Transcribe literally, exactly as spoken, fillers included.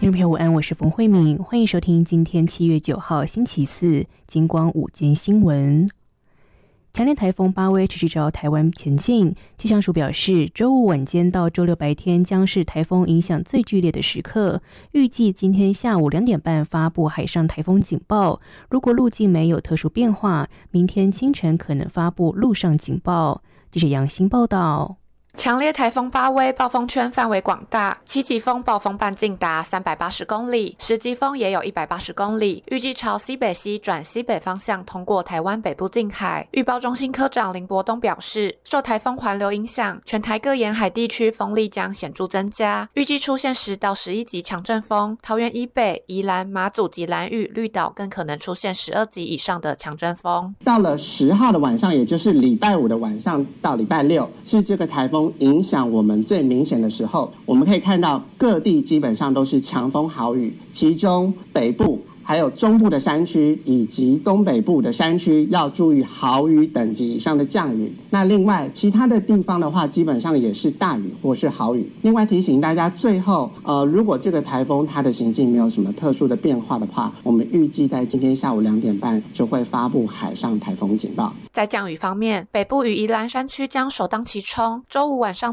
听众朋友午安，我是冯慧敏，欢迎收听今天七月九号星期四金光午间新闻。强烈台风巴威持续朝台湾前进，气象署表示，周五晚间到周六白天将是台风影响最剧烈的时刻，预计今天下午两点半发布海上台风警报，如果路径没有特殊变化，明天清晨可能发布陆上警报。记者杨欣报道。 强烈台风巴威暴风圈范围广大，七级风暴风半径达三百八十公里，十级风也有一百八十公里，预计朝西北西转西北方向通过台湾北部近海。预报中心科长林伯东表示，受台风环流影响，全台各沿海地区风力将显著增加，预计出现十到十一级强阵风，桃园以北、宜兰、马祖及兰屿、绿岛更可能出现十二级以上的强阵风。 到了十号的晚上，也就是礼拜五的晚上到礼拜六，是这个台风影响我们最明显的时候，我们可以看到各地基本上都是强风豪雨，其中北部还有中部的山区以及东北部的山区要注意豪雨等级以上的降雨。那另外其他的地方的话，基本上也是大雨或是豪雨。另外提醒大家，最后呃，如果这个台风它的行进没有什么特殊的变化的话，我们预计在今天下午两点半就会发布海上台风警报。 在降雨方面，北部与宜兰山区将首当其冲，周五晚上